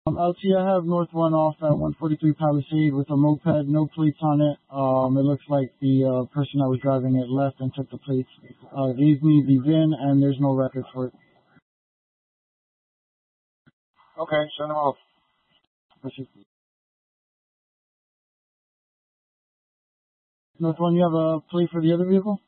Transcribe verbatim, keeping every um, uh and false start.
Um, L T, I have North one off at one forty-three Palisade with a moped, no plates on it. Um, it looks like the uh, person that was driving it left and took the plates. Uh, gave me the V I N, and there's no record for it. Okay, send them off. North one, you have a plate for the other vehicle?